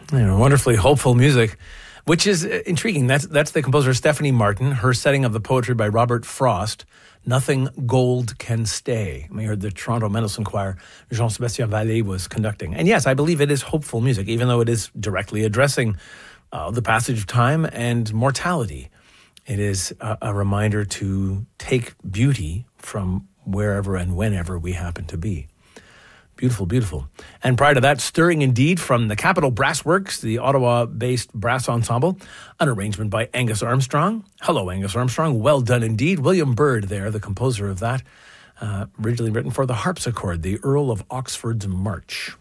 Wonderfully hopeful music, which is intriguing. That's the composer Stephanie Martin, her setting of the poetry by Robert Frost, Nothing Gold Can Stay. We heard the Toronto Mendelssohn Choir, Jean-Sébastien Vallée was conducting. And yes, I believe it is hopeful music, even though it is directly addressing the passage of time and mortality. It is a reminder to take beauty from wherever and whenever we happen to be. Beautiful, beautiful. And prior to that, Stirring Indeed from the Capitol Brass Works, the Ottawa-based brass ensemble, an arrangement by Angus Armstrong. Hello, Angus Armstrong. Well done indeed. William Byrd there, the composer of that, originally written for the harpsichord, the Earl of Oxford's March.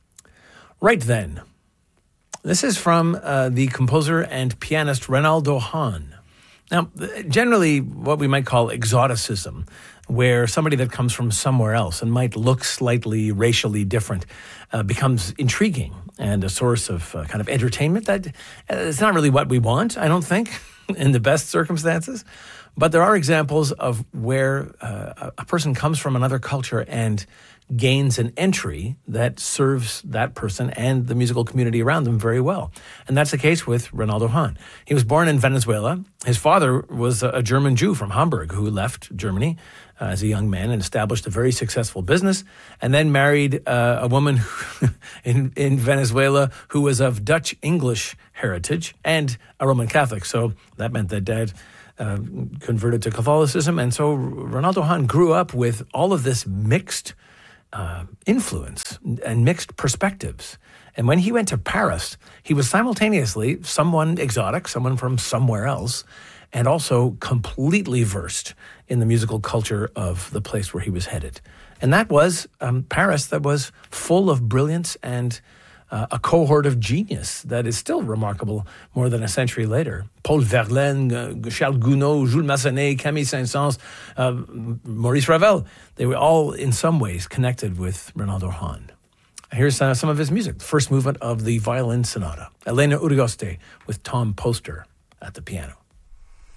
Right then, this is from the composer and pianist Reynaldo Hahn. Now, generally what we might call exoticism, where somebody that comes from somewhere else and might look slightly racially different becomes intriguing and a source of kind of entertainment. That it's not really what we want, I don't think, in the best circumstances. But there are examples of where a person comes from another culture and gains an entry that serves that person and the musical community around them very well. And that's the case with Reynaldo Hahn. He was born in Venezuela. His father was a German Jew from Hamburg who left Germany as a young man and established a very successful business, and then married a woman in Venezuela who was of Dutch-English heritage and a Roman Catholic. So that meant that Dad converted to Catholicism. And so Reynaldo Hahn grew up with all of this mixed influence and mixed perspectives. And when he went to Paris, he was simultaneously someone exotic, someone from somewhere else, and also completely versed in the musical culture of the place where he was headed. And that was Paris, that was full of brilliance and a cohort of genius that is still remarkable more than a century later. Paul Verlaine, Charles Gounod, Jules Massenet, Camille Saint-Saëns, Maurice Ravel, they were all in some ways connected with Reynaldo Hahn. Here's some of his music. The first movement of the Violin Sonata. Elena Urigoste with Tom Poster at the piano.